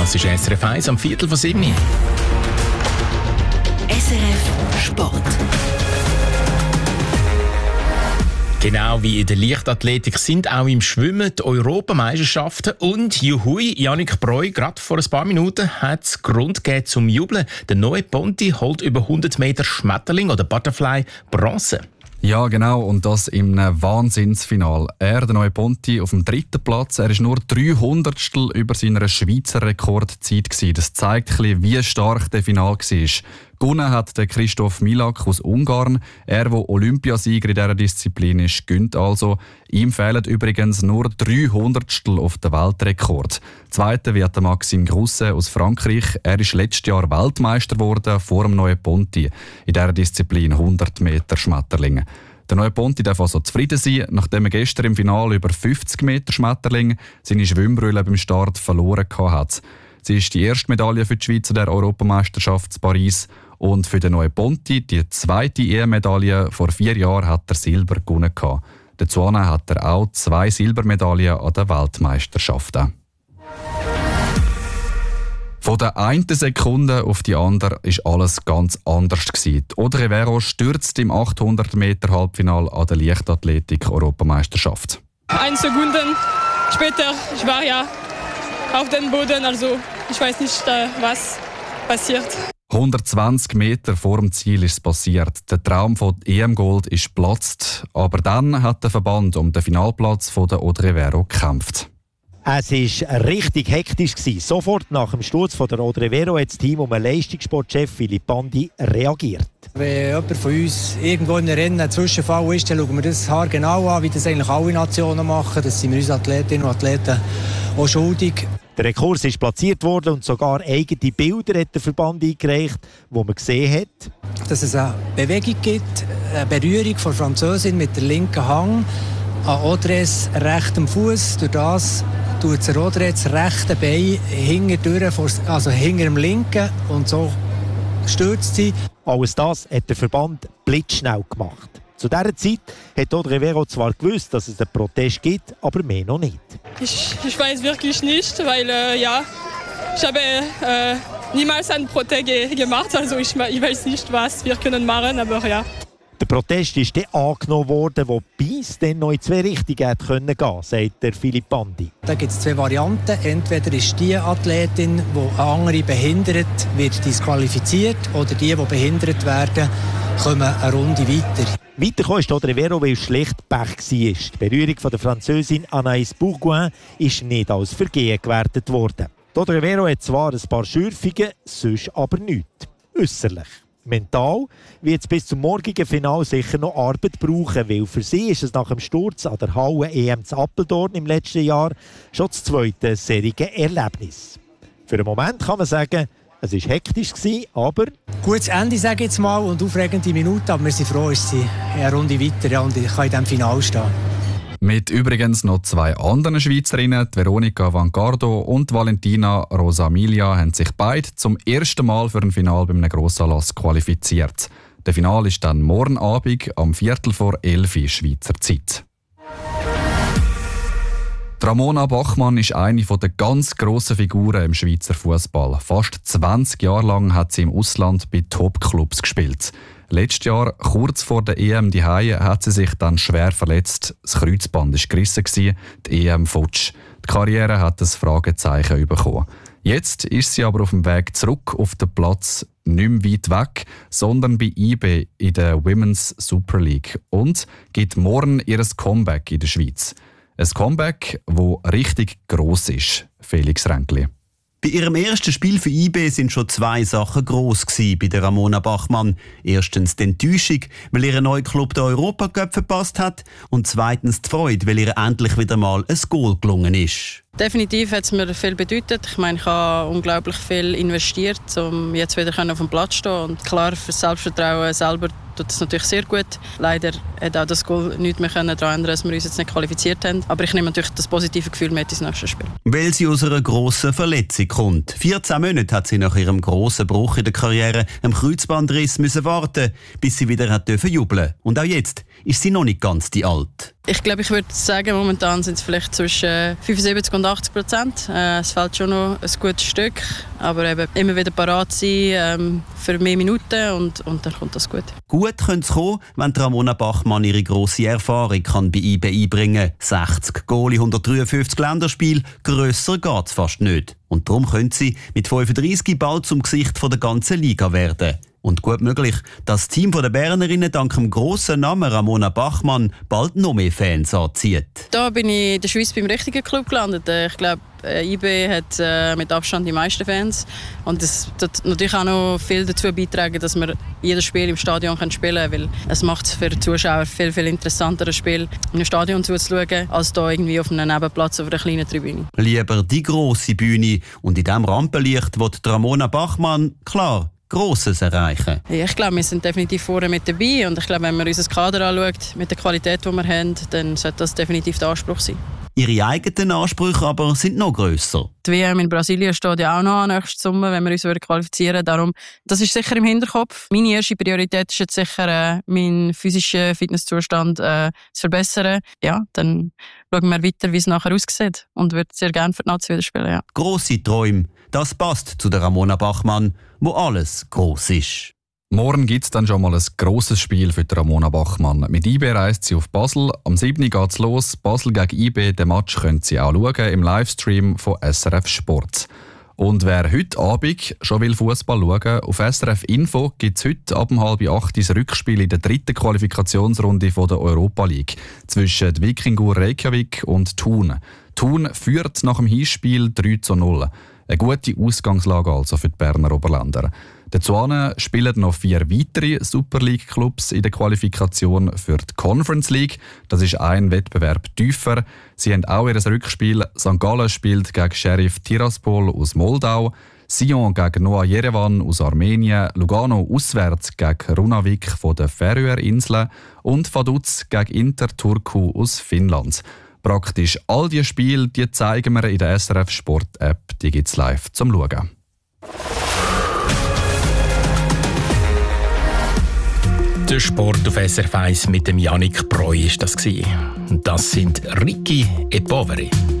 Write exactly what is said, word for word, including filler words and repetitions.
Das ist S R F eins am Viertel von sieben. S R F Sport. Genau wie in der Leichtathletik sind auch im Schwimmen die Europameisterschaften und juhui, Yannick Breu, gerade vor ein paar Minuten hat es Grund gegeben zum Jubeln. Der neue Ponti holt über hundert Meter Schmetterling oder Butterfly Bronze. Ja, genau, und das im Wahnsinnsfinal. Er, der neue Ponti, auf dem dritten Platz. Er ist nur drei Hundertstel über seiner Schweizer Rekordzeit gewesen. Das zeigt ein bisschen, wie stark der Final war. Gewonnen hat der Christoph Milak aus Ungarn. Er, der Olympiasieger in dieser Disziplin ist, gönnt also. Ihm fehlen übrigens nur drei Hundertstel auf den Weltrekord. Zweiter wird der Maxime Grousset aus Frankreich. Er ist letztes Jahr Weltmeister geworden vor dem neuen Ponti in dieser Disziplin hundert Meter Schmetterlinge. Der neue Ponti darf also zufrieden sein, nachdem er gestern im Finale über fünfzig Meter Schmetterling seine Schwimmbrille beim Start verloren hat. Sie ist die erste Medaille für die Schweiz an der Europameisterschaft in Paris. Und für den neuen Ponti, die zweite E M-Medaille, vor vier Jahren hat er Silber gewonnen. Dazu hat er auch zwei Silbermedaillen an den Weltmeisterschaften. Von der einen Sekunde auf die andere ist alles ganz anders gewesen. Audrey Vero stürzt im achthundert Meter Halbfinale an der Leichtathletik-Europameisterschaft. Eine Sekunde später, ich war ja auf dem Boden, also ich weiß nicht, was passiert. hundertzwanzig Meter vor dem Ziel ist es passiert. Der Traum von E M-Gold ist geplatzt. Aber dann hat der Verband um den Finalplatz von der Audrey Vero gekämpft. Es war richtig hektisch. Sofort nach dem Sturz von der Audrey Vero hat das Team um den Leistungssportchef Philipp Bandi reagiert. Wenn jemand von uns irgendwo in einem Rennen ein Zwischenfall ist, dann schauen wir das haargenau an, wie das eigentlich alle Nationen machen. Das sind wir uns Athletinnen und Athleten auch schuldig. Der Rekurs ist platziert worden und sogar eigene Bilder hat der Verband eingereicht, wo man gesehen hat, dass es eine Bewegung gibt, eine Berührung von der Französin mit der linken Hand an Audreys rechtem Fuß. Durch das tut der Audrey das rechte Bein hinterdurch, also hinter dem linken, und so stürzt sie. Alles das hat der Verband blitzschnell gemacht. Zu dieser Zeit hat Audrey Vero zwar gewusst, dass es einen Protest gibt, aber mehr noch nicht. Ich, ich weiß wirklich nicht, weil äh, ja, ich habe äh, niemals einen Protest ge- gemacht, also ich, ich weiß nicht, was wir können machen, aber ja. Der Protest ist dann angenommen worden, wobei es dann noch in zwei Richtungen hätte gehen können, sagt der Philipp Bandi. Da gibt es zwei Varianten. Entweder ist die Athletin, die eine andere behindert, wird disqualifiziert, oder die, die behindert werden, kommen eine Runde weiter. Weitergekommen ist Audrey Vero, weil es schlecht Pech war. Die Berührung von der Französin Anaïs Bourgoin ist nicht als Vergehen gewertet worden. Audrey Vero hat zwar ein paar Schürfungen, sonst aber nichts. Äusserlich. Mental wird es bis zum morgigen Finale sicher noch Arbeit brauchen, weil für sie ist es nach dem Sturz an der Halle-E M zu Apeldoorn im letzten Jahr schon das zweite serige Erlebnis. Für einen Moment kann man sagen, es war hektisch, aber... Gutes Ende, sage ich jetzt mal, und aufregende Minuten, aber wir sind froh, dass sie eine Runde weiter, ja, und ich kann in diesem Finale stehen. Mit übrigens noch zwei anderen Schweizerinnen, Veronika Vancardo und Valentina Rosamilia, haben sich beide zum ersten Mal für ein Finale bei einem Grossanlass qualifiziert. Der Finale ist dann morgen Abend am Viertel vor elf Schweizer Zeit. Ramona Bachmann ist eine der ganz grossen Figuren im Schweizer Fußball. Fast zwanzig Jahre lang hat sie im Ausland bei Top-Clubs gespielt. Letztes Jahr, kurz vor der E M daheim, hat sie sich dann schwer verletzt. Das Kreuzband war gerissen, die E M futsch. Die Karriere hat ein Fragezeichen bekommen. Jetzt ist sie aber auf dem Weg zurück auf den Platz, nicht mehr weit weg, sondern bei I B in der Women's Super League und gibt morgen ihr Comeback in der Schweiz. Ein Comeback, das richtig gross ist. Felix Ränkli. Bei ihrem ersten Spiel für I B sind schon zwei Sachen gross gewesen bei der Ramona Bachmann. Erstens die Enttäuschung, weil ihr neuer Club den Europacup verpasst hat, und zweitens die Freude, weil ihr endlich wieder mal ein Goal gelungen ist. Definitiv hat es mir viel bedeutet. Ich meine, ich habe unglaublich viel investiert, um jetzt wieder auf dem Platz zu stehen. Und klar, für das Selbstvertrauen selber tut es natürlich sehr gut. Leider hat auch das Goal nichts mehr daran ändern, dass wir uns jetzt nicht qualifiziert haben. Aber ich nehme natürlich das positive Gefühl mit ins nächste Spiel. Weil sie aus einer grossen Verletzung kommt. vierzehn Monate hat sie nach ihrem grossen Bruch in der Karriere, einem Kreuzbandriss, müssen warten, bis sie wieder hat dürfen jubeln. Und auch jetzt ist sie noch nicht ganz die Alt. Ich glaube, ich würde sagen, momentan sind es vielleicht zwischen fünfundsiebzig und achtzig Prozent. Äh, es fällt schon noch ein gutes Stück, aber eben immer wieder parat sein ähm, für mehr Minuten und, und dann kommt das gut. Gut könnte es kommen, wenn Ramona Bachmann ihre grosse Erfahrung kann bei I B einbringen kann. sechzig Goal in hundertdreiundfünfzig Länderspielen, grösser geht es fast nicht. Und darum könnte sie mit fünfunddreissig bald zum Gesicht der ganzen Liga werden. Und gut möglich, dass das Team der Bernerinnen dank dem grossen Namen Ramona Bachmann bald noch mehr Fans anzieht. Da bin ich in der Schweiz beim richtigen Club gelandet. Ich glaube, I B hat äh, mit Abstand die meisten Fans. Und das wird natürlich auch noch viel dazu beitragen, dass wir jedes Spiel im Stadion spielen können. Weil es macht es für die Zuschauer viel, viel interessanter, ein Spiel in einem Stadion zuzuschauen, als hier irgendwie auf einem Nebenplatz auf einer kleinen Tribüne. Lieber die grosse Bühne. Und in diesem Rampenlicht wird Ramona Bachmann, klar, Grosses erreichen. Ja, ich glaube, wir sind definitiv vorne mit dabei und ich glaube, wenn man unser Kader anschaut, mit der Qualität, die wir haben, dann sollte das definitiv der Anspruch sein. Ihre eigenen Ansprüche aber sind noch grösser. Die W M in Brasilien steht ja auch noch an nächsten Sommer, wenn wir uns qualifizieren würden. Darum, das ist sicher im Hinterkopf. Meine erste Priorität ist jetzt sicher, äh, meinen physischen Fitnesszustand äh, zu verbessern. Ja, dann schauen wir weiter, wie es nachher aussieht und würde sehr gerne für die Nazi wieder spielen. Ja. Grosse Träume, das passt zu der Ramona Bachmann, wo alles gross ist. Morgen gibt es dann schon mal ein grosses Spiel für die Ramona Bachmann. Mit I B reist sie auf Basel. Am siebten geht es los. Basel gegen I B. Den Match können Sie auch schauen im Livestream von S R F Sport. Und wer heute Abend schon will Fußball schauen, auf S R F Info gibt es heute ab um halb acht das Rückspiel in der dritten Qualifikationsrunde von der Europa League zwischen Vikingur Reykjavik und Thun. Thun führt nach dem Hinspiel drei zu null. Eine gute Ausgangslage also für die Berner Oberländer. Dazu spielen noch vier weitere Super League-Clubs in der Qualifikation für die Conference League. Das ist ein Wettbewerb tiefer. Sie haben auch ihr Rückspiel. Sankt Gallen spielt gegen Sheriff Tiraspol aus Moldau, Sion gegen Noah Yerevan aus Armenien, Lugano auswärts gegen Runavik von den Färöerinseln und Vaduz gegen Inter Turku aus Finnland. Praktisch all diese Spiele die zeigen wir in der S R F Sport App. Die gibt es live zum Schauen. Der Sport auf S R F eins mit dem Yannick Breu ist das gewesen. Und das sind Ricky e Poveri.